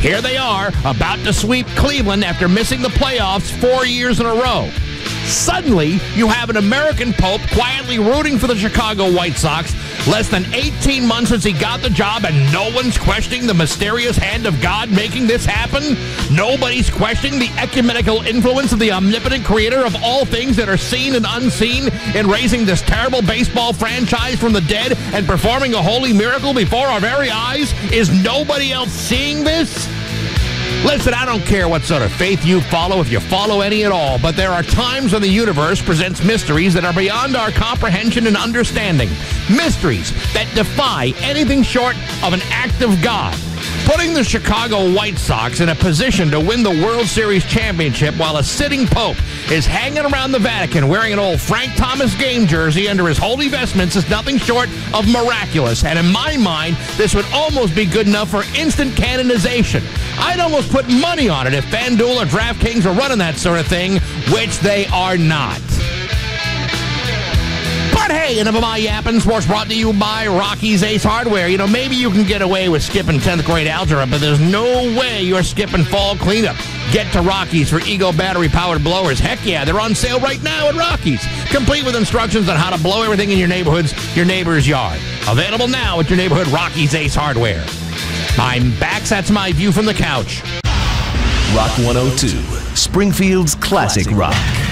Here they are, about to sweep Cleveland after missing the playoffs 4 years in a row. Suddenly, you have an American Pope quietly rooting for the Chicago White Sox less than 18 months since he got the job, and no one's questioning the mysterious hand of God making this happen? Nobody's questioning the ecumenical influence of the omnipotent creator of all things that are seen and unseen in raising this terrible baseball franchise from the dead and performing a holy miracle before our very eyes? Is nobody else seeing this? Listen, I don't care what sort of faith you follow, if you follow any at all, but there are times when the universe presents mysteries that are beyond our comprehension and understanding. Mysteries that defy anything short of an act of God. Putting the Chicago White Sox in a position to win the World Series championship while a sitting pope is hanging around the Vatican wearing an old Frank Thomas game jersey under his holy vestments is nothing short of miraculous. And in my mind, this would almost be good enough for instant canonization. I'd almost put money on it if FanDuel or DraftKings were running that sort of thing, which they are not. But hey, enough of my yapping. Sports brought to you by Rocky's Ace Hardware. You know, maybe you can get away with skipping 10th grade algebra, but there's no way you're skipping fall cleanup. Get to Rocky's for Ego battery-powered blowers. Heck yeah, they're on sale right now at Rocky's. Complete with instructions on how to blow everything in your neighbor's yard. Available now at your neighborhood Rocky's Ace Hardware. I'm back. That's my view from the couch. Rock 102, Springfield's classic rock.